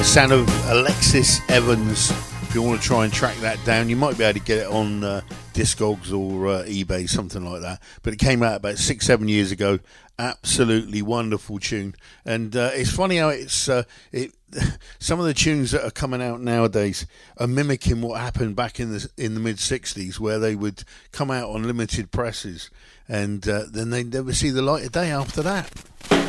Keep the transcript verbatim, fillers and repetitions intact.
Sound of Alexis Evans. If you want to try and track that down, you might be able to get it on uh, Discogs or uh, eBay, something like that. But it came out about six, seven years ago. Absolutely wonderful tune. And uh, it's funny how it's uh, it. Some of the tunes that are coming out nowadays are mimicking what happened back in the in the mid sixties, where they would come out on limited presses, and uh, then they'd never see the light of day after that.